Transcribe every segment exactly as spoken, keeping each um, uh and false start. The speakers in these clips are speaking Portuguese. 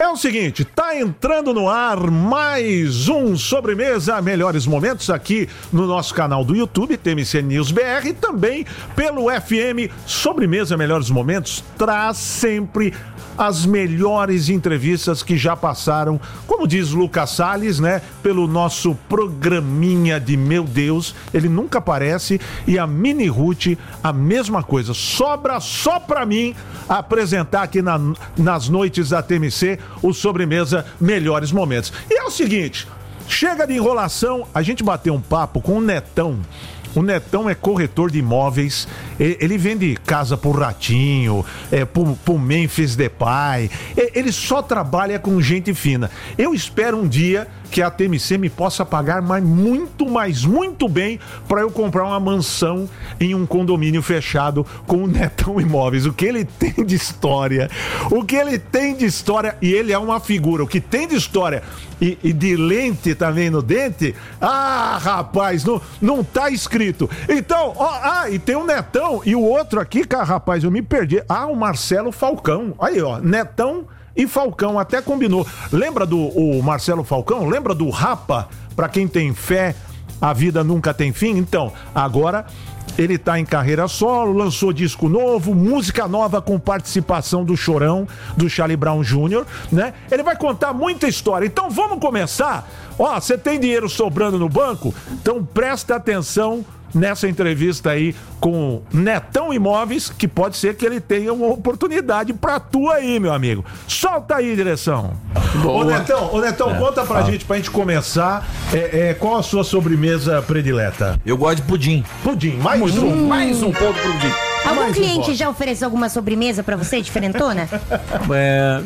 É o seguinte, tá entrando no ar mais um Sobremesa Melhores Momentos aqui no nosso canal do YouTube, T M C News B R, e também pelo F M. Sobremesa Melhores Momentos traz sempre as melhores entrevistas que já passaram, como diz Lucas Salles, né? Pelo nosso programinha de meu Deus, ele nunca aparece, e a Mini Ruth, a mesma coisa, sobra só pra mim apresentar aqui na, nas noites da T M C o Sobremesa Melhores Momentos. E é o seguinte, chega de enrolação, a gente bateu um papo com o Netão. O Netão é corretor de imóveis, ele vende casa pro Ratinho, é, pro, pro Memphis Depay, ele só trabalha com gente fina. Eu espero um dia que a T M C me possa pagar mais, muito, mais, muito bem para eu comprar uma mansão em um condomínio fechado com o Netão Imóveis. O que ele tem de história, o que ele tem de história, e ele é uma figura, o que tem de história e, e de lente também no dente, ah, rapaz, não, não tá escrito. Então, ó, ah, e tem o Netão, e o outro aqui, cara, rapaz, eu me perdi, ah, o Marcelo Falcão, aí ó, Netão e Falcão, até combinou. Lembra do o Marcelo Falcão? Lembra do Rapa? Pra quem tem fé, a vida nunca tem fim? Então, agora ele tá em carreira solo, lançou disco novo, música nova com participação do Chorão, do Charlie Brown Júnior, né? Ele vai contar muita história. Então vamos começar? Ó, você tem dinheiro sobrando no banco? Então presta atenção nessa entrevista aí com Netão Imóveis, que pode ser que ele tenha uma oportunidade pra tu aí, meu amigo. Solta aí, direção. Boa. Ô Netão, ô Netão é, conta pra fala. gente, pra gente começar, é, é, qual a sua sobremesa predileta? Eu gosto de pudim. Pudim, mais Muito um. Bom. Mais um pouco pro pudim. Algum mais cliente um já ofereceu alguma sobremesa pra você, diferentona? É...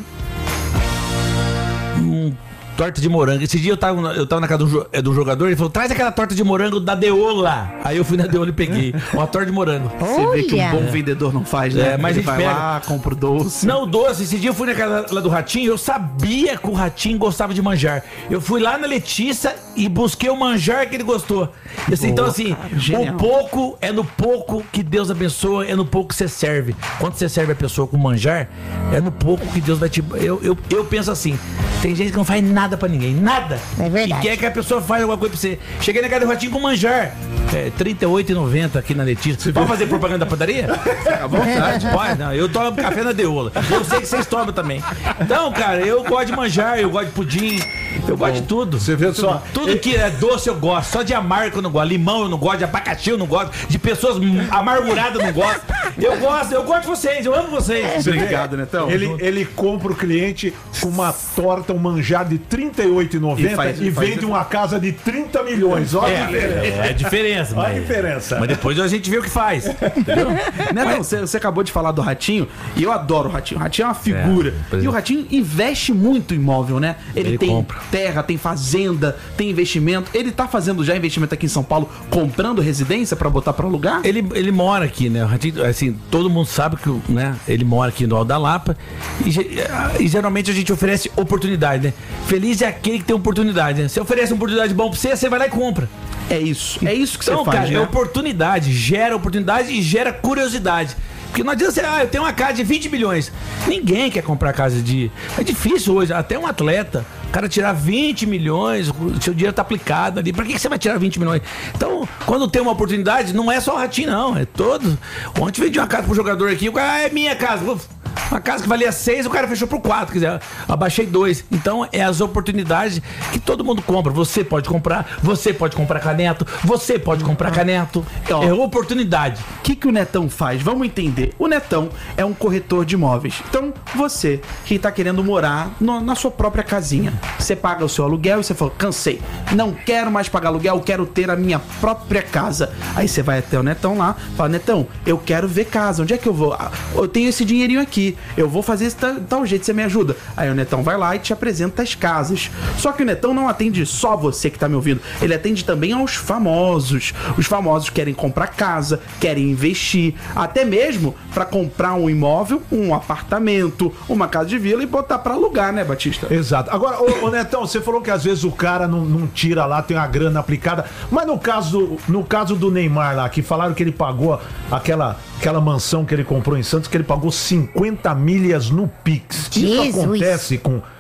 Hum... Torta de morango. Esse dia eu tava, eu tava na casa do, é, do jogador, ele falou, traz aquela torta de morango da Deola. Aí eu fui na Deola e peguei uma torta de morango. Você vê que um bom vendedor não faz, né? É, mas ele a gente vai pega. lá, compra o doce. Não, doce. Esse dia eu fui na casa lá do Ratinho, eu sabia que o Ratinho gostava de manjar. Eu fui lá na Letícia e busquei o manjar que ele gostou. Assim, Boa, então assim, cara, o pouco é no pouco que Deus abençoa, é no pouco que você serve. Quando você serve a pessoa com manjar, é no pouco que Deus vai te... Eu, eu, eu penso assim, tem gente que não faz nada pra ninguém, nada. É verdade. E quer que a pessoa faça alguma coisa pra você. Cheguei na casa do Ratinho com manjar. É, trinta e oito reais e noventa centavos aqui na Letícia. Você pode fazer propaganda da padaria? À vontade. Pode, não. Eu tomo café na Deola. Eu sei que vocês tomam também. Então, cara, eu gosto de manjar, eu gosto de pudim, eu gosto de tudo. Você vê só. Tudo que é doce eu gosto. Só de amargo eu não gosto. Limão eu não gosto. De abacaxi eu não gosto. De pessoas amarguradas eu não gosto. Eu gosto, eu gosto de vocês. Eu amo vocês. Obrigado, Netão. Ele, ele compra o cliente com uma torta, um manjar de trinta e oito reais e noventa centavos e, e vende uma casa de trinta milhões. Olha é, a diferença. É, é a diferença. Olha mas, a diferença. Mas depois a gente vê o que faz. Entendeu? Netão, você, você acabou de falar do Ratinho e eu adoro o Ratinho. O Ratinho é uma figura. É, e o Ratinho investe muito em imóvel, né? Ele, ele tem compra. terra, tem fazenda, tem investimento. Ele tá fazendo já investimento aqui em São Paulo, comprando residência pra botar pra alugar? Ele, ele mora aqui, né? O Ratinho, assim, todo mundo sabe que, né? Ele mora aqui no Alto da Lapa e, e geralmente a gente oferece oportunidade, né? Feliz é aquele que tem oportunidade, né? Você oferece uma oportunidade boa pra você, você vai lá e compra. É isso. É isso que então, você faz, cara, né? é oportunidade, gera oportunidade e gera curiosidade. Porque não adianta você, ah, eu tenho uma casa de vinte milhões. Ninguém quer comprar casa de... É difícil hoje, até um atleta, o cara tirar vinte milhões, o seu dinheiro tá aplicado ali. Pra que você vai tirar vinte milhões? Então, quando tem uma oportunidade, não é só o Ratinho, não. É todo... Ontem vendi uma casa pro jogador aqui, o cara, ah, é minha casa. Uma casa que valia seis, o cara fechou por quatro, quer dizer, abaixei dois. Então é as oportunidades que todo mundo compra. Você pode comprar, você pode comprar caneto, você pode comprar caneto. Então, é oportunidade. O que, que o Netão faz? Vamos entender. O Netão é um corretor de imóveis. Então, você que tá querendo morar no, na sua própria casinha, você paga o seu aluguel e você fala, cansei, não quero mais pagar aluguel, quero ter a minha própria casa. Aí você vai até o Netão lá, fala, Netão, eu quero ver casa, onde é que eu vou? Eu tenho esse dinheirinho aqui, eu vou fazer esse tal, tal jeito, você me ajuda? Aí o Netão vai lá e te apresenta as casas. Só que o Netão não atende só você que tá me ouvindo, ele atende também aos famosos. Os famosos querem comprar casa, querem investir, até mesmo para comprar um imóvel, um apartamento, uma casa de vila e botar para alugar, né, Batista? Exato. Agora, ô, ô Netão, você falou que às vezes o cara não, não tira lá, tem uma grana aplicada, mas no caso, do, no caso do Neymar lá, que falaram que ele pagou aquela, aquela mansão que ele comprou em Santos, que ele pagou cinquenta milhas no Pix. Jesus. Isso acontece com,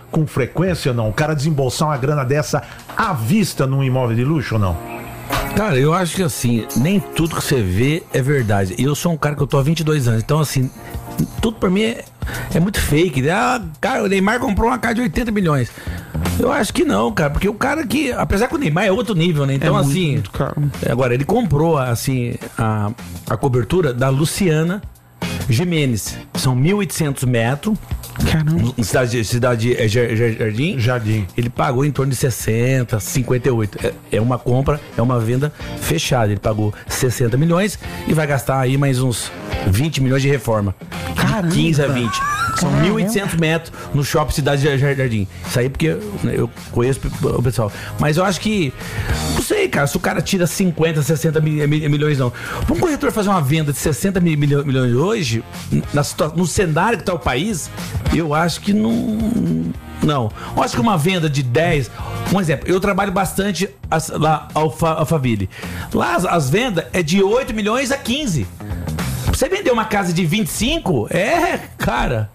com frequência ou não? O cara desembolsar uma grana dessa à vista num imóvel de luxo ou não? Cara, eu acho que assim, nem tudo que você vê é verdade. E eu sou um cara que eu tô há vinte e dois anos, então assim, tudo pra mim é, é muito fake. Ah, cara, o Neymar comprou uma casa de oitenta milhões. Eu acho que não, cara, porque o cara que, apesar que o Neymar é outro nível, né? Então É muito, assim, muito caro. agora ele comprou assim a, a cobertura da Luciana Gimenez. São mil e oitocentos metros. Caramba. Em cidade, cidade é, Jar- Jar- Jardim. Jardim. Ele pagou em torno de sessenta, cinquenta e oito. É, é uma compra, é uma venda fechada. Ele pagou sessenta milhões e vai gastar aí mais uns vinte milhões de reforma. Caramba. De quinze a vinte. São Caramba. mil e oitocentos metros no shopping Cidade Jar- Jar- Jardim. Isso aí porque né, eu conheço o pessoal. Mas eu acho que, não sei, cara, se o cara tira cinquenta, sessenta mi- mi- milhões, não. Para um corretor fazer uma venda de sessenta mi- milho- milhões hoje, na situa- no cenário que está o país, eu acho que não. Não. Eu acho que uma venda de dez. Um exemplo, eu trabalho bastante as- lá ao Fa- Alphaville. Lá as, as vendas é de oito milhões a quinze. Pra você vender uma casa de vinte e cinco, é, cara.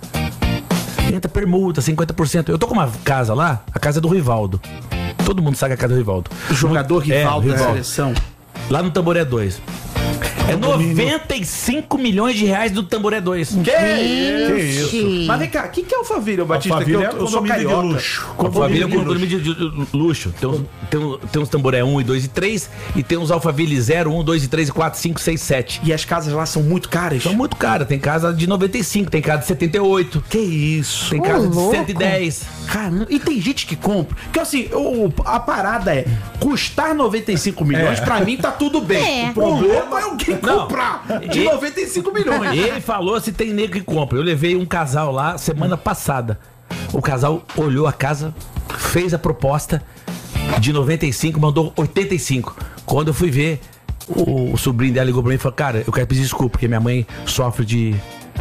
Entra permuta, cinquenta por cento. Eu tô com uma casa lá, a casa é do Rivaldo. Todo mundo sabe a casa do Rivaldo. O jogador rival É, da rival. seleção. Lá no Tamboré dois. É noventa e cinco milhões de reais do Tamboré dois. Que Que isso? Mas vem cá, o que, que é Alphaville, ô Batista? Alphaville Que é eu, eu sou condomínio de carioca. luxo. A família é um de condomínio de, de- de luxo. Tem uns, tem, um- tem uns Tamboré um e dois e três. E tem uns Alphaville zero, um, dois e três, quatro, cinco, seis, sete. E as casas lá são muito caras. São muito caras. Tem casa de noventa e cinco, tem casa de setenta e oito. Que isso? Tem Ô, casa de louco. cento e dez. Caramba, e tem gente que compra. Que assim, o, a parada é custar noventa e cinco milhões, pra mim tá tudo bem. É. O problema é alguém Não. comprar de E- noventa e cinco milhões. Ele falou se tem nego que compra. Eu levei um casal lá semana passada. O casal olhou a casa, fez a proposta de noventa e cinco, mandou oitenta e cinco. Quando eu fui ver, o, o sobrinho dela ligou pra mim e falou: cara, eu quero pedir desculpa, porque minha mãe sofre de.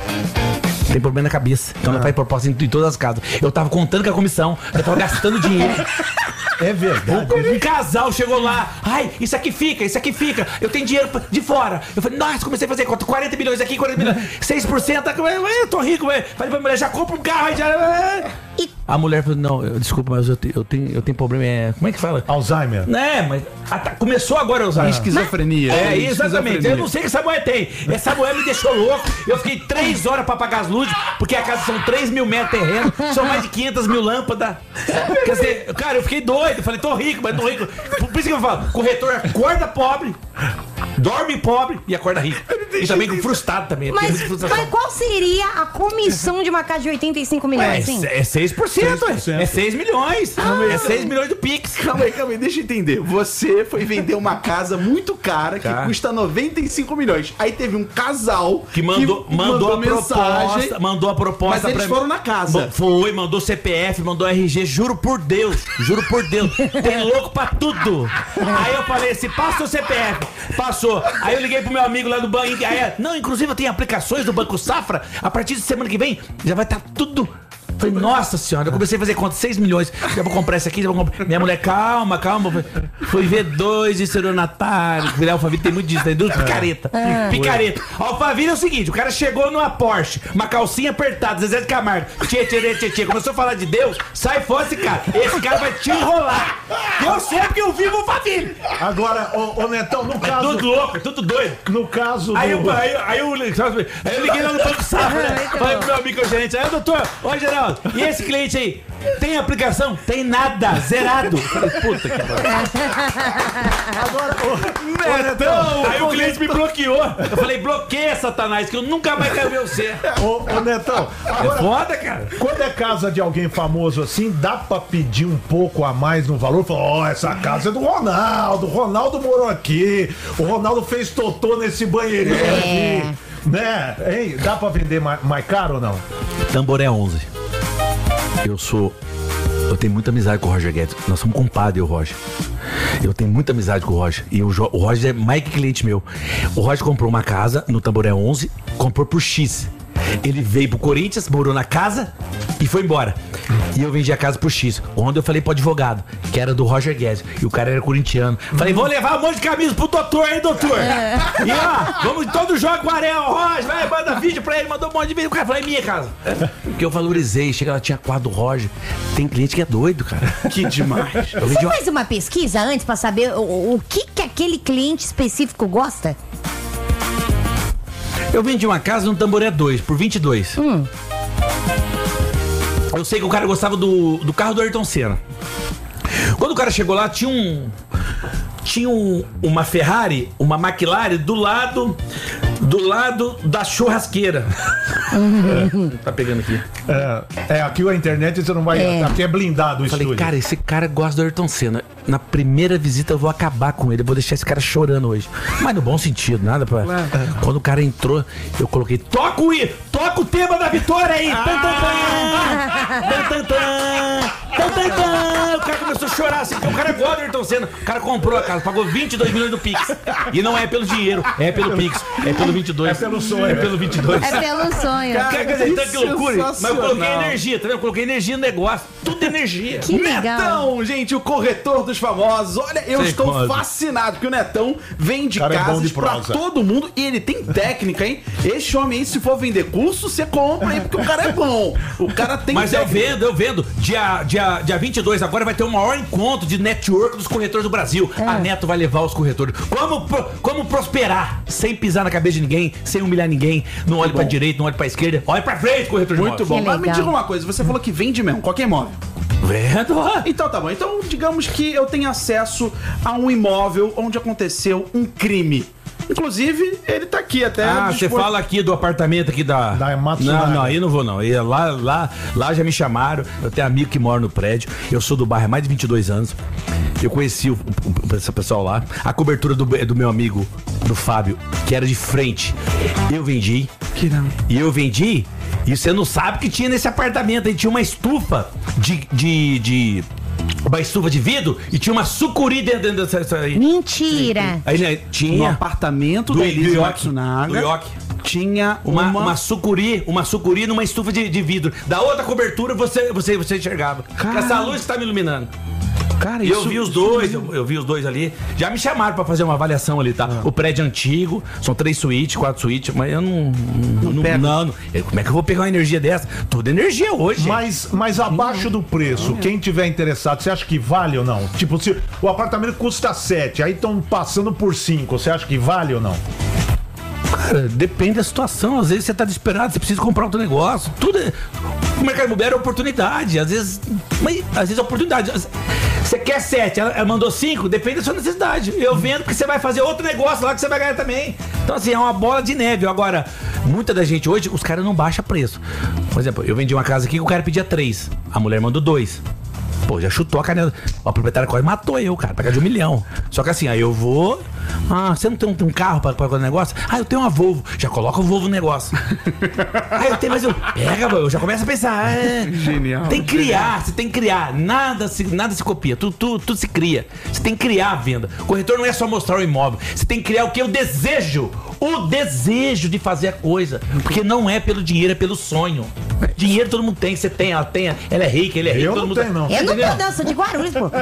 Tem problema na cabeça. Então ela faz proposta em, em todas as casas. Eu tava contando com a comissão, eu tava gastando dinheiro. É verdade. Um casal chegou lá, ai, isso aqui fica, isso aqui fica, eu tenho dinheiro de fora. Eu falei, nossa, comecei a fazer conta, quarenta milhões aqui, quarenta milhões, seis por cento, eu tô rico, ué. Falei pra mulher, já compra um carro aí, já. E- A mulher falou, não, eu, desculpa, mas eu, te- eu, tenho, eu tenho problema, é, como é que fala? Alzheimer. É, mas ah, tá, começou agora a usar. Esquizofrenia. É, exatamente. Esquizofrenia. Eu não sei o que essa mulher tem. Essa mulher me deixou louco. Eu fiquei três horas pra pagar as luzes, porque a casa são três mil metros de terreno, são mais de quinhentas mil lâmpadas. Quer dizer, cara, eu fiquei doido. Eu falei, tô rico, mas tô rico. Por isso que eu falo, corretor acorda pobre, dorme pobre e acorda rico. E também com frustrado também. Mas, tem frustração. mas qual seria a comissão de uma casa de oitenta e cinco milhões, É, assim? é seis por cento, seis por cento. é seis milhões. É seis milhões do Pix. Calma aí, calma aí, deixa eu entender. Você foi vender uma casa muito cara que Cara. custa noventa e cinco milhões. Aí teve um casal Que mandou, mandou, a proposta, mandou a proposta Mas eles pra foram na casa. Ma- Foi, mandou C P F, mandou R G, juro por Deus, juro por Deus. Tem louco pra tudo. Aí eu falei assim, passa o C P F. Passou. Aí eu liguei pro meu amigo lá do banco. Aí, não, inclusive eu tenho aplicações do Banco Safra. A partir de semana que vem já vai estar tudo. Falei, nossa senhora, eu comecei a fazer conta, seis milhões. Já vou comprar esse aqui, já vou comprar. Minha mulher, calma, calma. Fui ver dois estelionatários. Virar Alphaville tem muito disso, tem duas picareta. Picareta. Alphaville é o seguinte: o cara chegou numa Porsche, uma calcinha apertada, Zezé de Camargo. Tchê, tchê, tchê, tchê. Começou a falar de Deus, sai fora esse cara. Esse cara vai te enrolar. Eu sei porque eu vivo Alphaville. Agora, ô, ô Netão, no É caso. tudo louco, é tudo doido. No caso Aí do. eu, aí, eu- aí, eu, aí eu liguei lá no Banco Safra, né? Falei pro meu amigo gerente, aí, doutor, ô Geraldo, e esse cliente aí, tem aplicação? Tem nada, zerado. Falei, puta que pariu. Agora, ô, ô, Netão, Aí o cliente me bloqueou. Eu falei, bloqueia, Satanás, que eu nunca mais quero ver você. ô, ô, Netão, É agora, foda, cara. quando é casa de alguém famoso assim, dá pra pedir um pouco a mais no valor? Falar, ó, essa casa é do Ronaldo, o Ronaldo morou aqui, o Ronaldo fez totô nesse banheirinho aqui. Né? Hein? Dá pra vender mais, mais caro ou não? Tamboré onze. Eu sou... Eu tenho muita amizade com o Roger Guedes. Nós somos compadre, eu e o Roger. Eu tenho muita amizade com o Roger. E o, Jo- o Roger é mais que cliente meu. O Roger comprou uma casa no Tamboré onze, comprou por X. Ele veio pro Corinthians, morou na casa e foi embora. E eu vendi a casa por X. Onde eu falei pro advogado, que era do Roger Guedes. E o cara era corintiano. Falei, vou levar um monte de camisa pro doutor, hein, doutor? É. E ó, vamos todo jogo com o Ariel Roger, vai, manda vídeo pra ele, mandou um monte de vídeo. O cara falou, é minha casa. Porque eu valorizei, chega lá, tinha quadro do Roger. Tem cliente que é doido, cara. Que demais. Você faz uma pesquisa antes pra saber o, o que, que aquele cliente específico gosta? Eu vendi uma casa no Tamboré dois, por vinte e dois. Hum. Eu sei que o cara gostava do, do carro do Ayrton Senna. Quando o cara chegou lá, tinha um... Tinha um, uma Ferrari, uma McLaren do lado... Do lado da churrasqueira. É. Tá pegando aqui. É, é, aqui a internet você não vai... É. Aqui é blindado o Falei, estúdio. cara, esse cara gosta do Ayrton Senna. Na primeira visita eu vou acabar com ele. Eu vou deixar esse cara chorando hoje. Mas no bom sentido, nada pra... Claro. Quando o cara entrou, eu coloquei... Toca o, toca o tema da vitória aí! Ah. Tan, tan, tan, tan, tan, tan, tan, tan, tan. O cara começou a chorar assim, porque o cara gosta do Ayrton Senna. O cara comprou a casa, pagou vinte e dois milhões do Pix. E não é pelo dinheiro, é pelo Pix. É pelo vinte e dois. É pelo sonho. É pelo vinte e dois. É pelo sonho. Cara, quer dizer, então que loucura. Mas eu coloquei sensacional. energia, tá vendo? Eu coloquei energia no negócio. Tudo energia. Que legal. Netão, gente, o corretor dos famosos. Olha, eu Sei estou quando. fascinado, porque o Netão vende Cara é bom casas de pra prosa. todo mundo e ele tem técnica, hein? Esse homem aí, se for vender curso, você compra, hein? Porque o cara é bom. O cara tem Mas eu técnica. vendo, eu vendo. Dia, dia, dia vinte e dois, agora vai ter o maior encontro de network dos corretores do Brasil. A Neto vai levar os corretores. Como, pro- como prosperar sem pisar na cabeça de ninguém, sem humilhar ninguém. Não olhe pra direita, não olhe pra esquerda. Olhe pra frente, corretor de Muito imóveis. bom. Que Mas me legal. diga uma coisa, você falou que vende mesmo, qualquer imóvel. Vendo? Então tá bom. Então, digamos que eu tenho acesso a um imóvel onde aconteceu um crime. Inclusive, ele tá aqui até. Ah, você dispor- fala aqui do apartamento aqui da... Da Matsunaga. Não, não, aí não vou não. Aí, lá, lá, lá já me chamaram. Eu tenho amigo que mora no prédio. Eu sou do bairro há mais de vinte e dois anos. Eu conheci o, o, esse pessoal lá. A cobertura do, do meu amigo, do Fábio, que era de frente. Eu vendi. Que não. E eu vendi. E você não sabe o que tinha nesse apartamento. Aí tinha uma estufa de... de, de uma estufa de vidro e tinha uma sucuri dentro dessa... dessa aí. Mentira. Aí né, No tinha... apartamento Do- da do Elise Ioki. Matsunaga. Do Ioki. Tinha Uma, uma, uma sucuri, uma sucuri numa estufa de, de vidro. Da outra cobertura você, você, você enxergava. Cara. Essa luz que tá me iluminando. Cara, E eu vi os dois, eu, eu vi os dois ali. Já me chamaram pra fazer uma avaliação ali, tá? O prédio é antigo, são três suítes, quatro suítes, mas eu não. Não, não, pega. não, não. Eu- Como é que eu vou pegar uma energia dessa? Toda energia hoje. Mas, mas abaixo do preço, quem tiver interessado, você acha que vale ou não? Tipo, se o apartamento custa sete, aí estão passando por cinco, você acha que vale ou não? Cara, depende da situação. Às vezes você tá desesperado, você precisa comprar outro negócio. Tudo é... O mercado imobiliário é oportunidade. Às vezes. Mas, às vezes é oportunidade. Você quer sete, ela, ela mandou cinco, depende da sua necessidade. Eu vendo porque você vai fazer outro negócio lá que você vai ganhar também. Então, assim, é uma bola de neve. Agora, muita da gente hoje, os caras não baixam preço. Por exemplo, eu vendi uma casa aqui que o cara pedia três. A mulher mandou dois. Pô, já chutou a canela. A proprietária quase matou eu, cara, pra cá de um milhão. Só que assim, aí eu vou. Ah, você não tem um, tem um carro pra fazer o negócio? Ah, eu tenho uma Volvo. Já coloca o Volvo no negócio. Ah, eu tenho, mas eu. Pega, eu já começo a pensar. É, Genial. tem que criar, você tem que criar. Nada se, nada se copia, tudo, tudo, tudo se cria. Você tem que criar a venda. O corretor não é só mostrar o imóvel. Você tem que criar o que? O desejo. O desejo de fazer a coisa. Porque não é pelo dinheiro, é pelo sonho. Dinheiro todo mundo tem, você tem, ela tem, ela é rica, ele é rico, Eu todo não mundo tenho, não. Eu não Entendeu? tenho, não, sou de Guarulhos, pô.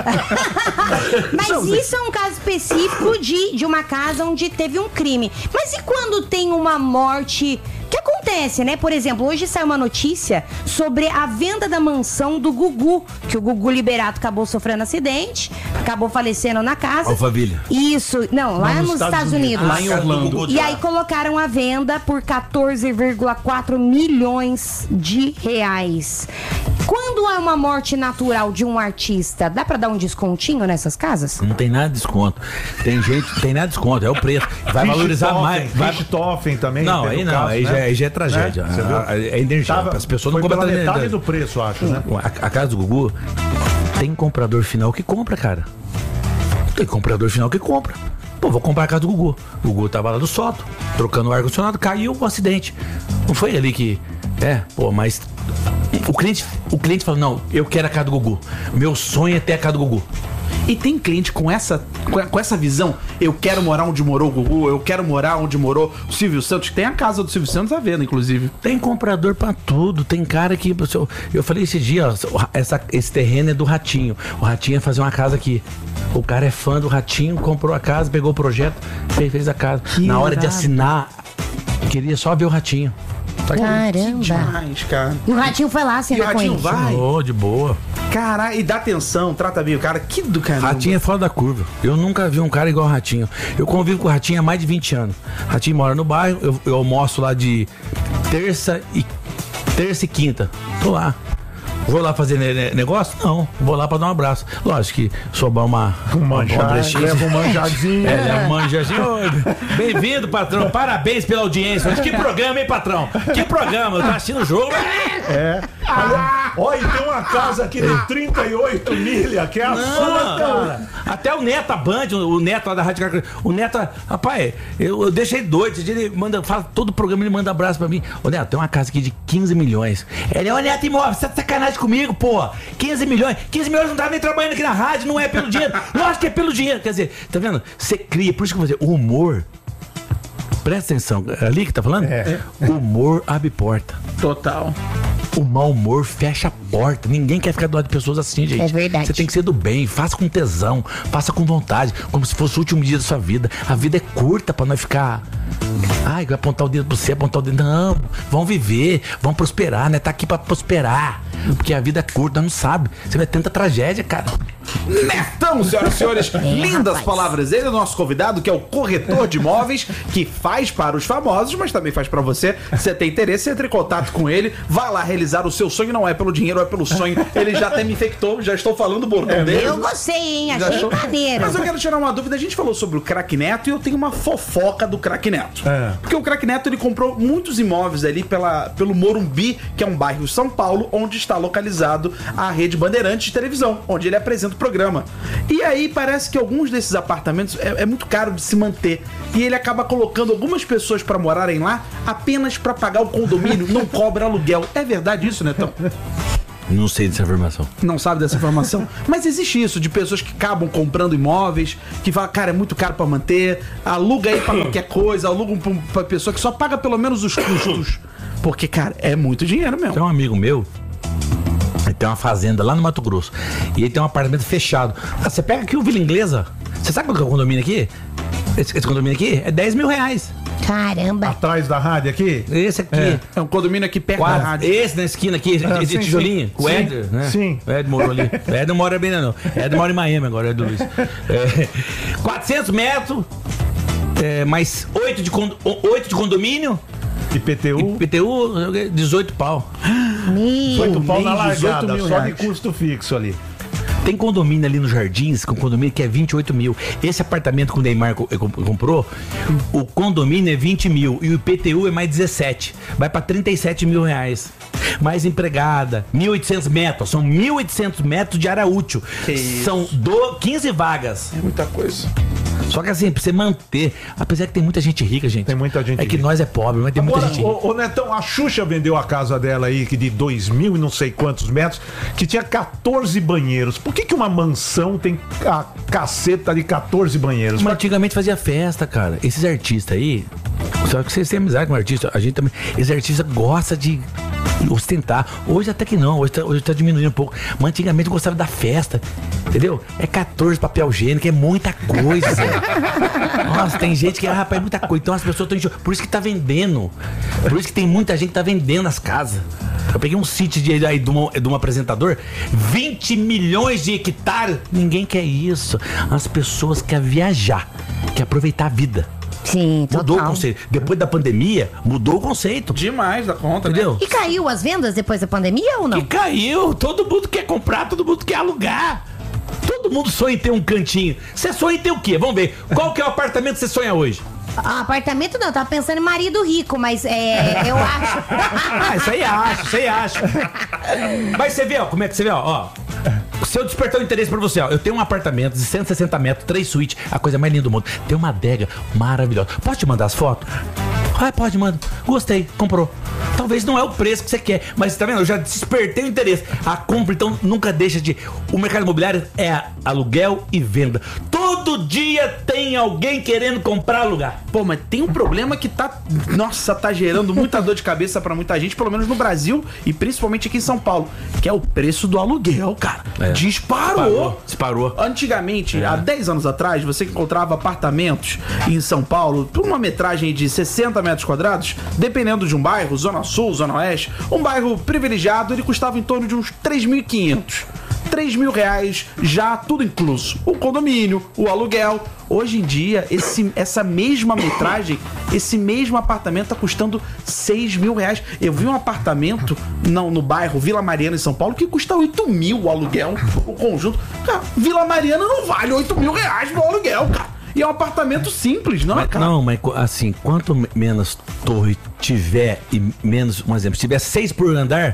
Mas isso é um caso específico de, de uma casa onde teve um crime. Mas e quando tem uma morte? O que acontece, né? Por exemplo, hoje saiu uma notícia sobre a venda da mansão do Gugu, que o Gugu Liberato acabou sofrendo acidente, acabou falecendo na casa. Alphaville. Isso, não, lá Não, nos, Estados, Unidos. Lá em Orlando. E aí colocaram a venda por quatorze vírgula quatro milhões de reais. Quando há uma morte natural de um artista, dá pra dar um descontinho nessas casas? Não tem nada de desconto. Tem gente, tem nada de desconto, é o preço. Vai valorizar mais. Vai... Richthofen também. Não, teve aí o não, caso, aí, né? já, aí já é tragédia. Né? Você viu? A- a- É energia. Tava- As pessoas não foi compram pela tanta- metade do preço, acho, né? A, a casa do Gugu tem comprador final que compra, cara. Tem comprador final que compra. Pô, vou comprar a casa do Gugu. O Gugu tava lá do Soto, trocando o ar-condicionado, caiu o acidente. Não foi ali que. É, pô, mas. O cliente, o cliente falou: não, eu quero a casa do Gugu. Meu sonho é ter a casa do Gugu. E tem cliente com essa, com essa visão, eu quero morar onde morou o Gugu, eu quero morar onde morou o Silvio Santos, que tem a casa do Silvio Santos à venda, inclusive. Tem comprador pra tudo, tem cara que... Eu falei esse dia, ó, essa, esse terreno é do Ratinho. O Ratinho ia fazer uma casa aqui. O cara é fã do Ratinho, comprou a casa, pegou o projeto, fez, fez a casa. Que Na hora irado. de assinar, queria só ver o Ratinho. Caramba. Demais, cara. E o Ratinho foi lá assinar com ele. O Ratinho vai? Oh, de boa. Caralho, e dá atenção, trata bem o cara. Que do caramba. Ratinho é fora da curva. Eu nunca vi um cara igual o Ratinho. Eu convivo com o Ratinho há mais de vinte anos. Ratinho mora no bairro, eu, eu almoço lá de terça e, terça e quinta. Tô lá. Vou lá fazer ne- negócio? Não. Vou lá pra dar um abraço. Lógico que sobrar uma... Um manjadinho. Leva um manjadinho. É, leva um manjadinho. Bem-vindo, patrão. Parabéns pela audiência. Mas que programa, hein, patrão? Que programa? Eu tô assistindo o jogo. É. Olha, olha, tem uma casa aqui de trinta e oito milha, que é a sua, cara. Até o Neto, a Band, o Neto lá da Rádio Caracol. O Neto, rapaz, eu, eu deixei doido. Ele manda, fala todo o programa, ele manda abraço pra mim. Ô, Neto, tem uma casa aqui de quinze milhões. Ele, ô, Neto, imóvel, você tá de sacanagem comigo, pô. quinze milhões. quinze milhões não tava nem trabalhando aqui na rádio, não é pelo dinheiro. Lógico que é pelo dinheiro. Quer dizer, tá vendo? Você cria, por isso que eu vou dizer, o humor. Presta atenção, é ali que tá falando? É. O humor abre porta. Total. O mau humor fecha a porta. Ninguém quer ficar do lado de pessoas assim, gente. É verdade. Você tem que ser do bem, faça com tesão, faça com vontade, como se fosse o último dia da sua vida. A vida é curta pra nós ficar... Ai, vai apontar o dedo pra você, apontar o dedo... Não, vão viver, vão prosperar, né? Tá aqui pra prosperar. Porque a vida é curta, não sabe. Você vai ter tanta tragédia, cara. Netão, senhoras e senhores, É, lindas rapaz. palavras. Ele é o nosso convidado, que é o corretor de imóveis, que faz para os famosos, mas também faz para você. Se você tem interesse, entre em contato com ele, vá lá realizar o seu sonho. Não é pelo dinheiro, é pelo sonho. Ele já até me infectou, já estou falando o bordão dele. Eu gostei, hein? Já Achei achou? maneiro. Mas eu quero tirar uma dúvida. A gente falou sobre o Craque Neto e eu tenho uma fofoca do Craque Neto. É. Porque o Craque Neto, ele comprou muitos imóveis ali pela, pelo Morumbi, que é um bairro de São Paulo, onde está localizado a Rede Bandeirantes de televisão, onde ele apresenta o programa. E aí parece que alguns desses apartamentos é, é muito caro de se manter. E ele acaba colocando algumas pessoas para morarem lá apenas para pagar o condomínio, não cobra aluguel. É verdade isso, Netão? Não sei dessa informação. Não sabe dessa informação? Mas existe isso, de pessoas que acabam comprando imóveis, que falam, cara, é muito caro pra manter, aluga aí pra qualquer coisa, aluga pra, pra pessoa que só paga pelo menos os custos. Porque, cara, é muito dinheiro mesmo. Tem um amigo meu, ele tem uma fazenda lá no Mato Grosso, e ele tem um apartamento fechado. Ah, você pega aqui o Vila Inglesa, você sabe qual que é o condomínio aqui? Esse, esse condomínio aqui é dez mil reais. Caramba. Atrás da rádio aqui? Esse aqui. É. É um condomínio aqui perto da Quase. rádio. Esse na esquina aqui, Ah, de, sim, de tijolinho, sim. com o Sim, Éder, né? sim. O Éder morou ali. O Éder não mora bem, não. O Éder mora em Miami agora, é do Luiz. É, quatrocentos metros, é, mais oito de, con- oito de condomínio, I P T U? I P T U, dezoito pau. Meu. dezoito pau na mês, dezoito largada, mil só de reais. custo fixo ali. Tem condomínio ali nos Jardins, com condomínio que é vinte e oito mil. Esse apartamento que o Neymar co- co- comprou, o condomínio é vinte mil e o I P T U é mais dezessete. Vai pra trinta e sete mil reais. Mais empregada, mil e oitocentos metros. São mil e oitocentos metros de área útil. Que isso. São do, quinze vagas. É muita coisa. Só que assim, pra você manter, apesar que tem muita gente rica, gente. Tem muita gente É que rica. nós é pobre, mas tem muita Agora, gente rica. ô, ô Netão, a Xuxa vendeu a casa dela aí, que de dois mil e não sei quantos metros, que tinha quatorze banheiros. Por que que uma mansão tem a caceta de quatorze banheiros? Mas antigamente fazia festa, cara. Esses artistas aí, só que vocês têm amizade com artista, a gente também. Esses artistas gostam de ostentar. Hoje até que não, hoje tá, hoje tá diminuindo um pouco. Mas antigamente gostava da festa, entendeu? É quatorze papel higiênico, é muita coisa. Nossa, tem gente que, ah, rapaz, é muita coisa. Então as pessoas estão enxergando. Por isso que tá vendendo. Por isso que tem muita gente que tá vendendo as casas. Eu peguei um sítio de, aí, de, um, de um apresentador, vinte milhões de hectares. Ninguém quer isso. As pessoas querem viajar, querem aproveitar a vida. Sim, total. Mudou o conceito. Depois da pandemia, mudou o conceito. Demais da conta, Entendeu? E caiu as vendas depois da pandemia ou não? Que caiu. Todo mundo quer comprar, todo mundo quer alugar. Todo mundo sonha em ter um cantinho. Você sonha em ter o quê? Vamos ver. Qual que é o apartamento que você sonha hoje? Ah, apartamento não, eu tava pensando em marido rico, mas é, eu acho. Ah, isso aí acha, isso aí acha. Mas você vê, ó, como é que você vê, ó, ó. Se eu despertar o interesse pra você, ó, eu tenho um apartamento de cento e sessenta metros, três suítes, a coisa mais linda do mundo. Tem uma adega maravilhosa. Posso te mandar as fotos? Vai, pode, manda. Gostei, comprou. Talvez não é o preço que você quer, mas tá vendo? Eu já despertei o interesse. A compra, então, nunca deixa de... O mercado imobiliário é aluguel e venda. Todo dia tem alguém querendo comprar alugar. Pô, mas tem um problema que tá... Nossa, tá gerando muita dor de cabeça pra muita gente, pelo menos no Brasil e principalmente aqui em São Paulo, que é o preço do aluguel, cara. É. Disparou. Disparou. Antigamente, é. há dez anos atrás, você encontrava apartamentos em São Paulo por uma metragem de sessenta metros quadrados, dependendo de um bairro, Zona Sul, Zona Oeste, um bairro privilegiado, ele custava em torno de uns três mil e quinhentos. três mil reais, já tudo incluso. O condomínio, o aluguel. Hoje em dia, esse, essa mesma metragem, esse mesmo apartamento tá custando seis mil reais. Eu vi um apartamento no, no bairro Vila Mariana, em São Paulo, que custa oito mil o aluguel, o conjunto. Cara, Vila Mariana não vale oito mil reais no aluguel, cara. E é um apartamento simples, não é, cara? Não, mas assim, quanto menos torre tiver e menos, um exemplo, se tiver seis por andar,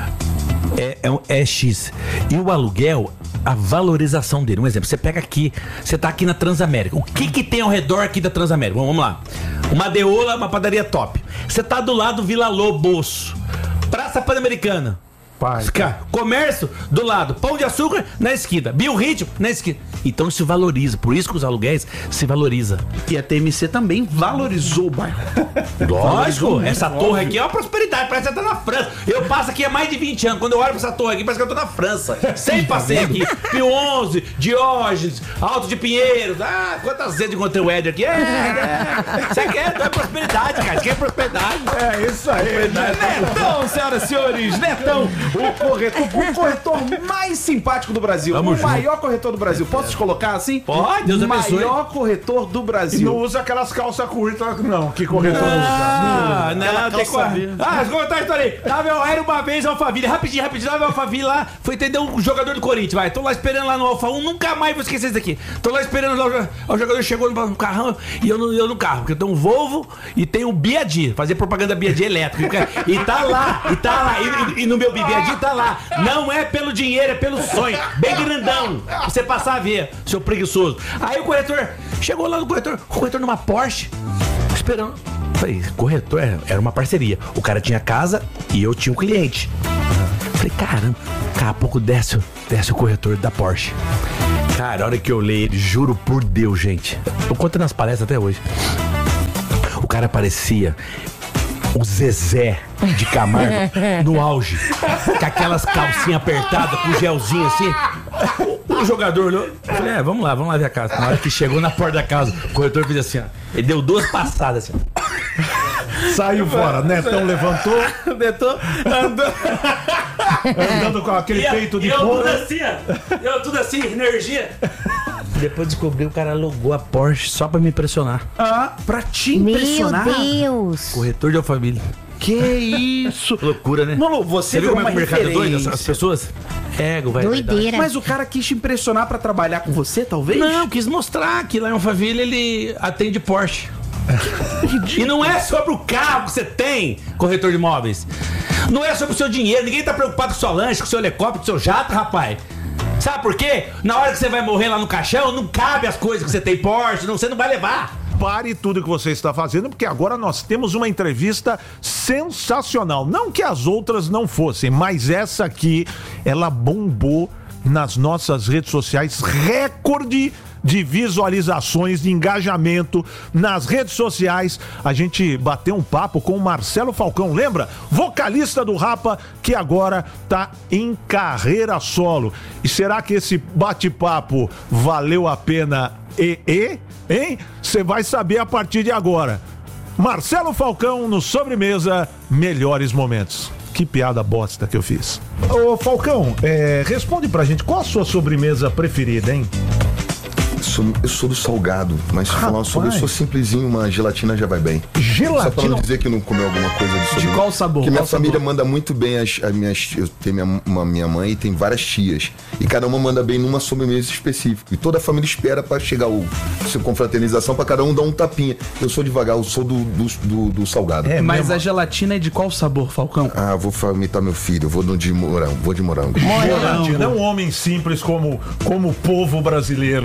é, é, é X. E o aluguel, a valorização dele. Um exemplo, você pega aqui, você tá aqui na Transamérica. O que que tem ao redor aqui da Transamérica? Vamos, vamos lá. Uma Deola, uma padaria top. Você tá do lado do Vila Lobos, Praça Pan-Americana. Pai, comércio do lado, Pão de Açúcar na esquina, Biorritmo na esquina. Então se valoriza, por isso que os aluguéis se valoriza. E a T M C também valorizou o bairro. Lógico, essa torre aqui é uma prosperidade, parece que você tá na França. Eu passo aqui há mais de vinte anos, quando eu olho pra essa torre aqui, parece que eu tô na França. Sempre passei aqui, Pio onze, Diógenes, Alto de Pinheiros. Ah, quantas vezes encontrei o Éder aqui. É, é. Você quer, não é prosperidade, cara, você quer prosperidade. É isso aí, né? Netão, senhoras e senhores, Netão. O corretor, o corretor mais simpático do Brasil. Vamos o junto. maior corretor do Brasil. Posso te colocar assim? Pode, Deus o abençoe. maior corretor do E Brasil. não usa aquelas calças curtas, não. Que corretor usa? Ah, não, Aquela tem calça que... verde. Ah, vou contar a história aí. Tava eu, era uma vez Alphaville, rapidinho, rapidinho, tava Alphaville lá, fui entender um jogador do Corinthians, vai. Tô lá esperando lá no Alfa um, nunca mais vou esquecer isso daqui. Tô lá esperando lá, o, o jogador chegou no, no carrão e eu no, eu no carro, porque eu tenho um Volvo e tem o Biadi, fazer propaganda Biadi elétrico. E tá lá, e tá lá, e, e, e no meu Biadi tá lá. Não é pelo dinheiro, é pelo sonho. Bem grandão, pra você passar a ver, seu preguiçoso. Aí o corretor, chegou lá no corretor, o corretor numa Porsche, esperando. Falei, corretor, era uma parceria. O cara tinha casa e eu tinha um cliente. Falei, caramba, daqui a pouco desce, desce o corretor da Porsche. Cara, a hora que eu leio ele, juro por Deus, gente. Eu conto nas palestras até hoje. O cara parecia o Zezé de Camargo no auge, com aquelas calcinhas apertadas, com gelzinho assim. O, o jogador olhou, eu falei, é, vamos lá, vamos lá ver a casa. Na hora que chegou na porta da casa, o corretor fez assim, ó. Ele deu duas passadas assim. Saiu fora. Netão levantou. Netão andou. Andando com aquele E eu- peito de e eu tudo porra. assim, ó. Eu tudo assim, energia. Depois descobri, o cara alugou a Porsche só pra me impressionar. Ah, pra te Meu impressionar. Deus. Corretor de Alphaville. Que isso? Loucura, né? Mano, você Você viu virou como é que o uma mercado é doido? As, as referência. pessoas? Ego, vai. Doideira. Mas o cara quis te impressionar pra trabalhar com você, talvez? Não, quis mostrar que lá em Alphaville ele atende Porsche. E não é sobre o carro que você tem, corretor de imóveis. Não é sobre o seu dinheiro. Ninguém tá preocupado com o seu lanche, com o seu helicóptero, com o seu jato, rapaz. Sabe por quê? Na hora que você vai morrer lá no caixão, não cabe as coisas que você tem Porsche, não, você não vai levar. Pare tudo que você está fazendo, porque agora nós temos uma entrevista sensacional. Não que as outras não fossem, mas essa aqui, ela bombou nas nossas redes sociais, recorde de visualizações, de engajamento nas redes sociais. A gente bateu um papo com o Marcelo Falcão, lembra? Vocalista do Rapa, que agora tá em carreira solo. E será que esse bate-papo valeu a pena? E, e, hein? Você vai saber a partir de agora. Marcelo Falcão no Sobremesa, melhores momentos. Que piada bosta que eu fiz. Ô Falcão, é, responde pra gente, qual a sua sobremesa preferida, hein? Sou- eu sou do salgado, mas se falar sobre, eu sou simplesinho, uma gelatina já vai bem. Só pra Gelatina? não dizer que não comeu alguma coisa de sobremesa. qual sabor? Porque minha Qual família sabor? manda muito bem as, as minhas. Eu tenho minha, uma, minha mãe e tem várias tias. E cada uma manda bem numa sobremesa específica. E toda a família espera pra chegar o seu confraternização, pra cada um dar um tapinha. Eu sou devagar, eu sou do, do, do, do salgado. É, Mas mesmo. a gelatina é de qual sabor, Falcão? Ah, vou imitar meu filho, eu vou no de morango, vou de morango. Gelatina, é um homem simples como, como o povo brasileiro, né? Tá vendo?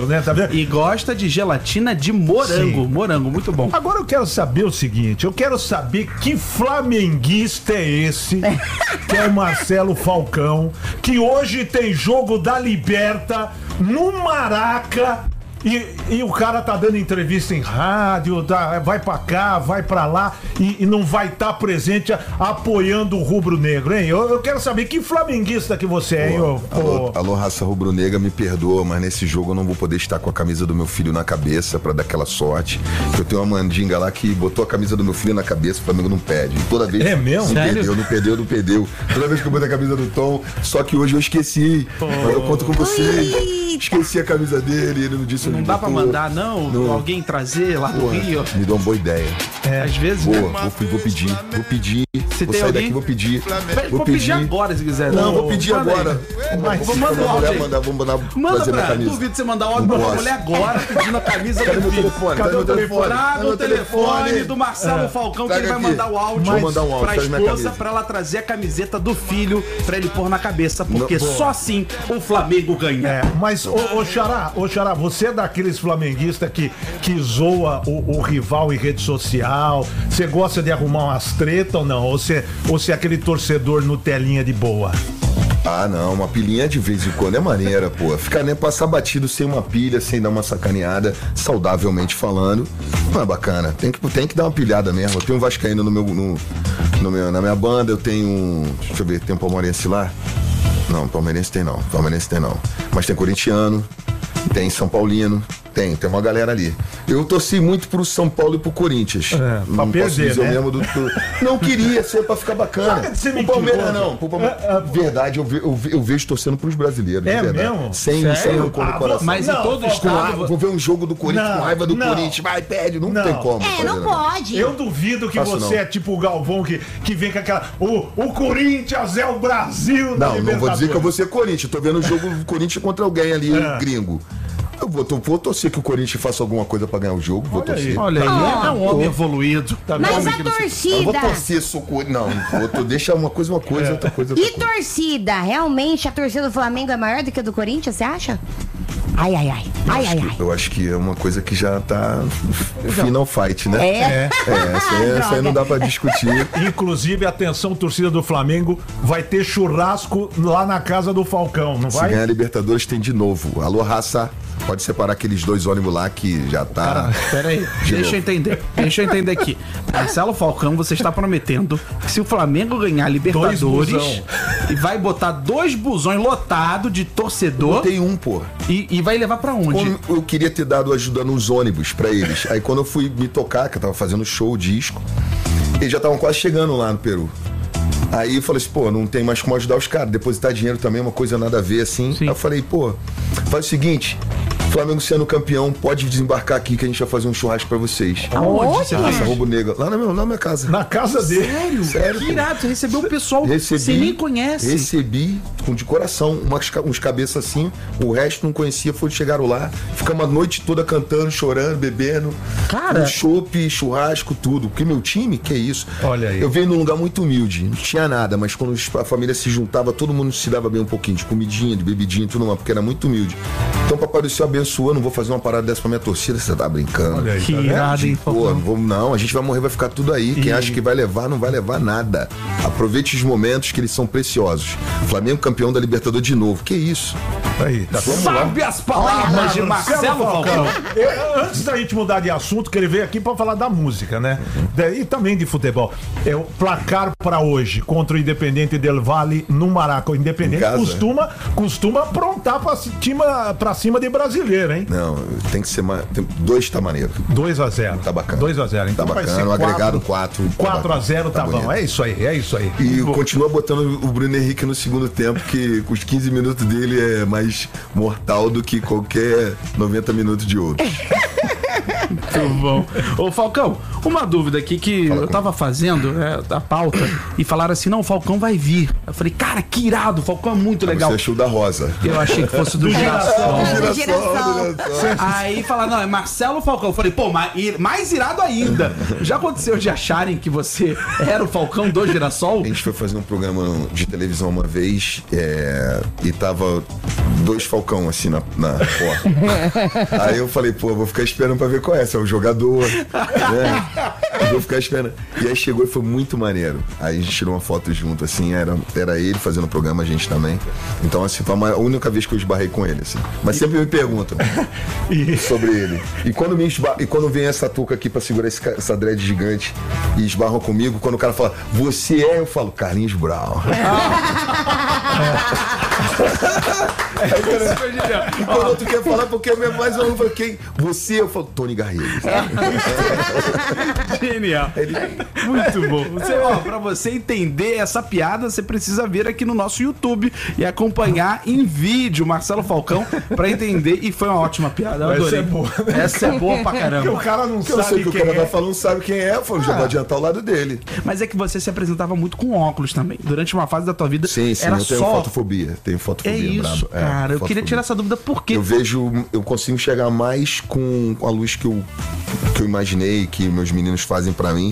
E gosta de gelatina de morango. Sim. Morango, muito bom. Agora eu quero saber o seguinte, eu quero saber que flamenguista é esse, que é o Marcelo Falcão, que hoje tem jogo da Liberta no Maraca. E, e o cara tá dando entrevista em rádio, tá, vai pra cá, vai pra lá e, e não vai estar tá presente a, apoiando o rubro-negro, hein? Eu, eu quero saber que flamenguista que você é, hein? Ô, Alô, alô, raça rubro-negra, me perdoa, mas nesse jogo eu não vou poder estar com a camisa do meu filho na cabeça pra dar aquela sorte. Eu tenho uma mandinga lá que botou a camisa do meu filho na cabeça, o Flamengo não perde. E toda vez É mesmo? não Sério? perdeu, não perdeu, não perdeu. Toda vez que eu boto a camisa do Tom, só que hoje eu esqueci. Mas eu conto com vocês. Esqueci a camisa dele, ele não disse Não onde dá pra botou. mandar, não? Não. Alguém trazer lá do Porra, Rio? me dá uma boa ideia. Às vezes, Vou, né? vou, vou pedir, vou pedir. Se vou tem sair alguém- daqui, vou pedir. Vou pedir agora, se quiser. Não, vou pedir Manda aí. agora. Mas Vou manda mandar o a áudio mulher aí. mandar, vamos mandar Manda fazer minha pra... camisa. Duvido você mandar áudio pra Não uma posso. mulher agora pedindo a camisa Cadê do meu filho. telefone? Cadê o telefone? telefone? Ah, Cadê no meu telefone telefone? do Marcelo Falcão, que Traga ele vai aqui. mandar o áudio Vou mandar um áudio, pra traz minha esposa camisa. pra ela trazer a camiseta do filho pra ele pôr na cabeça, porque Não, boa. só assim o Flamengo ganha. É, mas, ô, ô Xará, ô Xará, você é daqueles flamenguistas que, que zoa o, o rival em rede social? Você gosta de arrumar umas tretas ou não? Ou você, ou você é aquele torcedor Nutelinha de boa? Ah, não, uma pilhinha de vez em quando é maneira, pô. Ficar nem passar batido sem uma pilha, sem dar uma sacaneada, saudavelmente falando, não é bacana. Tem que, tem que dar uma pilhada mesmo. Eu tenho um vascaíno no meu, no, no meu, na minha banda, eu tenho um... Deixa eu ver, tem um palmeirense lá? Não, palmeirense tem não, palmeirense tem não. Mas tem corintiano, tem São Paulino, tem, tem uma galera ali. Eu torci muito pro São Paulo e pro Corinthians. É, pra não perder, posso dizer né? o mesmo do, do... Não queria ser pra ficar bacana. Para de ser O Palmeiras mentiroso. não. Pro Palmeiras... Verdade, eu, ve- eu, ve- eu vejo torcendo pros brasileiros. de É verdade. mesmo? Sem, Sério? sem rancor no Ah, coração. Mas Não, em todo Falcão, Com estado... raiva, vou ver um jogo do Corinthians Não, com raiva do não. Corinthians. Vai, pede. Não, Não. tem como. É, fazer, não né? pode. Eu duvido que Faço você não. é tipo o Galvão que, que vem com aquela. O, o Corinthians é o Brasil da Não, não vou dizer que eu vou Libertadores. ser Corinthians. Tô vendo o jogo Corinthians contra alguém ali, É. gringo. Eu vou, tô- vou torcer que o Corinthians faça alguma coisa pra ganhar o jogo. Vou Olha aí. torcer. Olha aí, Oh. é um homem evoluído. Tá Mas vendo? a Eu não vou torcida. torcer, sou Corinthians. Não, vou, tô- deixa uma coisa uma coisa, outra coisa outra E coisa. torcida? Realmente a torcida do Flamengo é maior do que a do Corinthians, você acha? Ai, ai, ai. Ai, ai, ai. Eu acho que é uma coisa que já tá final fight, né? É? É, essa aí, essa aí não dá pra discutir. Inclusive, atenção, torcida do Flamengo, vai ter churrasco lá na casa do Falcão, não Se vai? ganhar a Libertadores, tem de novo. Alô, raça. Pode separar aqueles dois ônibus lá que já tá. Pera aí, De deixa novo. eu entender. Deixa eu entender aqui. Marcelo Falcão, você está prometendo que se o Flamengo ganhar a Libertadores busão. e vai botar dois busões lotados de torcedor Tem um, pô. e, e vai levar pra onde? Como eu queria ter dado ajuda nos ônibus pra eles. Aí quando eu fui me tocar, que eu tava fazendo show, disco, eles já estavam quase chegando lá no Peru. Aí eu falei assim, pô, não tem mais como ajudar os caras. Depositar dinheiro também é uma coisa nada a ver, assim. Sim. Aí eu falei, pô, faz o seguinte, Flamengo sendo campeão, pode desembarcar aqui que a gente vai fazer um churrasco pra vocês. Aonde você Raça fez? Roubo Negra. Lá na minha, lá na minha casa. Na casa dele. Sério? Sério, Que pô. irado, você recebeu o pessoal que Recebi, você nem conhece. Recebi com de coração, umas, ca- uns cabeças assim, o resto não conhecia, foi, chegaram lá, ficamos a noite toda cantando, chorando, bebendo. Cara. Um chopp, churrasco, tudo. Porque meu time, que é isso? Olha aí. Eu venho num lugar muito humilde, não tinha nada, mas quando os- a família se juntava, todo mundo se dava bem um pouquinho, de comidinha, de bebidinha e tudo mais, porque era muito humilde. Então, Papai do Céu abençoou, não vou fazer uma parada dessa pra minha torcida, você tá brincando. Olha aí, Que tá vendo? irado, hein, Pô, não, Falcão? vamos, não, a gente vai morrer, vai ficar tudo aí. Quem acha que vai levar, não vai levar nada. Aproveite os momentos que eles são preciosos. Flamengo campeão da Libertadores de novo. Que isso? Aí, tá vendo? Sabe as palavras de Marcelo Falcão? Eu- antes da gente mudar de assunto, que ele veio aqui pra falar da música, né? Da- E também de futebol. É o placar pra hoje contra o Independente Del Valle no Maraca. O Independente Em casa, costuma, costuma aprontar pra cima, pra cima de brasileiro, hein? Não, tem que ser mais. tem- dois tá maneiro. dois a zero. Tá bacana. dois a zero. Então Tá vai bacana, ser o agregado quatro. tá quatro a bacana, zero tá, bom. bonito. É isso aí, é isso aí. E continua botando o Bruno Henrique no segundo tempo, que com os quinze minutos dele é mais mortal do que qualquer noventa minutos de outros. Muito bom. Ô, Falcão, uma dúvida aqui que eu tava fazendo é, a pauta e falaram assim, não, o Falcão vai vir. Eu falei, cara, que irado, o Falcão é muito legal. Você achou da Rosa. Eu achei que fosse do Girassol. Girassol, Girassol. Girassol. Aí falaram, não, é Marcelo Falcão. Eu falei, pô, mais, mais irado ainda. Já aconteceu de acharem que você era o Falcão do Girassol? A gente foi fazer um programa de televisão uma vez é, e tava dois Falcão assim na, na porta. Aí eu falei, pô, vou ficar esperando pra ver qual é. Se é o jogador, né? Eu vou ficar esperando. E aí chegou e foi muito maneiro. Aí a gente tirou uma foto junto, assim, era, era ele fazendo o programa, a gente também. Então, assim, foi a única vez que eu esbarrei com ele, assim. Mas sempre me perguntam sobre ele. E quando, me esbar... e quando vem essa touca aqui pra segurar esse, essa dread gigante e esbarram comigo, quando o cara fala, você é, eu falo, Carlinhos Brown. Aí, cara, e quando outro quer falar, porque é mais um, eu falo, quem? Você, eu falo, Tony Garrido. Genial. Muito bom. Você, ó, pra você entender essa piada, você precisa vir aqui no nosso YouTube e acompanhar em vídeo Marcelo Falcão pra entender. E foi uma ótima piada. Eu adorei. Essa é boa. Essa é boa pra caramba. Porque o cara não Eu sei sabe que o quem cara é. vai falando, sabe quem é, eu falo, já vou adiantar o lado dele. Mas é que você se apresentava muito com óculos também. Durante uma fase da tua vida, Sim, sim, era eu tenho só... fotofobia. Tenho É fotofobia, isso, brabo. É, cara. Eu fotofobia. queria tirar essa dúvida por quê? Eu vejo, eu consigo chegar mais com a luz que eu, que eu imaginei, que meus meninos fazem pra mim,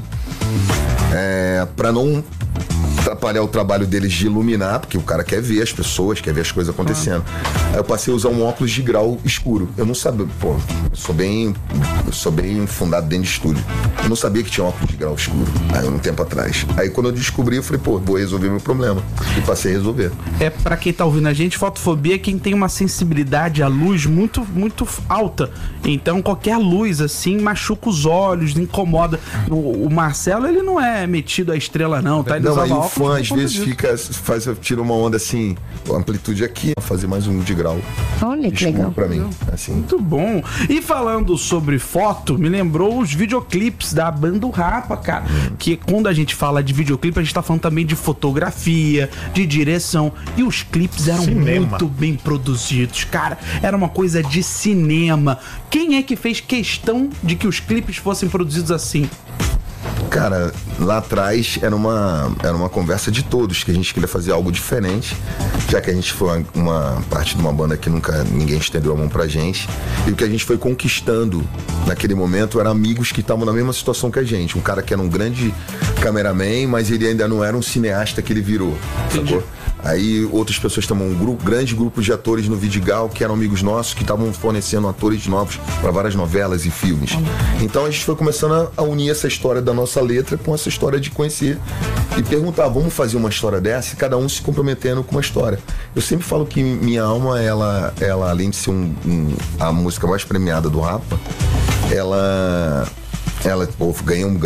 é, pra não atrapalhar o trabalho deles de iluminar, porque o cara quer ver as pessoas, quer ver as coisas acontecendo. Ah. Aí eu passei a usar um óculos de grau escuro. Eu não sabia, pô, eu sou bem, eu sou bem fundado dentro de estúdio. Eu não sabia que tinha óculos de grau escuro, aí um tempo atrás. Aí quando eu descobri, eu falei, pô, vou resolver meu problema. E passei a resolver. É, pra quem tá ouvindo a gente, fotofobia é quem tem uma sensibilidade à luz muito, muito alta. Então qualquer luz assim machuca os olhos, incomoda. O, o Marcelo, ele não é metido à estrela não, tá? Ele Não, usava aí o óculos fã por às conta vezes disso. fica, faz, tira uma onda assim, amplitude aqui, fazer mais um de grau. Olha que Escuro legal. pra mim, assim. Muito bom. E falando sobre foto, me lembrou os videoclipes da banda Rapa, cara. Que quando a gente fala de videoclipe, a gente tá falando também de fotografia, de direção. E os clipes eram Cinema. muito bem produzidos, cara. Era uma coisa de cinema. Quem é que fez questão de que os clipes fossem produzidos assim? Cara, lá atrás era uma, era uma conversa de todos, que a gente queria fazer algo diferente, já que a gente foi uma, uma parte de uma banda que nunca ninguém estendeu a mão pra gente. E o que a gente foi conquistando naquele momento eram amigos que estavam na mesma situação que a gente. Um cara que era um grande cameraman, mas ele ainda não era um cineasta que ele virou, sacou? Aí outras pessoas estavam um grupo, grande grupo de atores no Vidigal, que eram amigos nossos, que estavam fornecendo atores novos para várias novelas e filmes. Então a gente foi começando a unir essa história da nossa letra com essa história de conhecer e perguntar, vamos fazer uma história dessa? E cada um se comprometendo com uma história. Eu sempre falo que Minha Alma, ela, ela além de ser um, um, a música mais premiada do Rapa, ela, ela pô, ganha um